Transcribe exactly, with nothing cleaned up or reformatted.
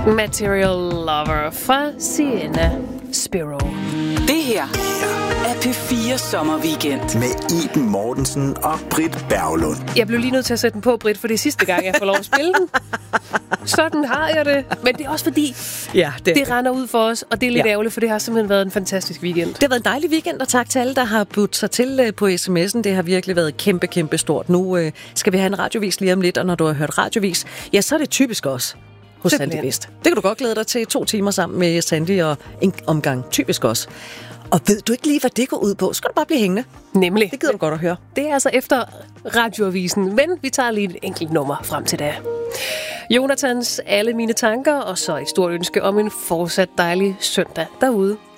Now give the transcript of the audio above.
Material Lover fra Sienna Spiro. Det her er P fire Sommerweekend. Med Iben Mortensen og Britt Berglund. Jeg blev lige nødt til at sætte den på, Britt, for det er sidste gang, jeg får lov at spille den. Sådan har jeg det. Men det er også fordi, ja, det, det render ud for os, og det er lidt ja. ærgerligt, for det har simpelthen været en fantastisk weekend. Det har været en dejlig weekend, og tak til alle, der har budt sig til på sms'en. Det har virkelig været kæmpe, kæmpe stort. Nu øh, skal vi have en radiovis lige om lidt, og når du har hørt radiovis, ja, så er det typisk også hos Sandy Vest. Det kan du godt glæde dig til. To timer sammen med Sandy og en omgang. Typisk også. Og ved du ikke lige, hvad det går ud på, så skal du bare blive hængende. Nemlig. Det gider du godt at høre. Det er altså efter radioavisen, men vi tager lige et enkelt nummer frem til det. Jonathans Alle mine tanker, og så et stort ønske om en fortsat dejlig søndag derude.